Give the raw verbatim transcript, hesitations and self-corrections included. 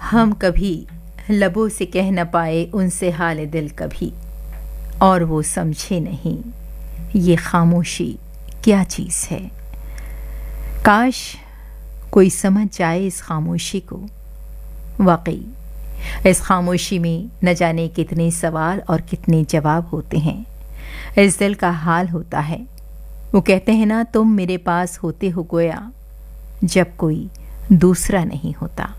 हम कभी लबों से कह न पाए उनसे हाल दिल कभी, और वो समझे नहीं ये खामोशी क्या चीज़ है। काश कोई समझ जाए इस खामोशी को। वाकई इस खामोशी में न जाने कितने सवाल और कितने जवाब होते हैं। इस दिल का हाल होता है। वो कहते हैं ना, तुम मेरे पास होते हो गोया जब कोई दूसरा नहीं होता।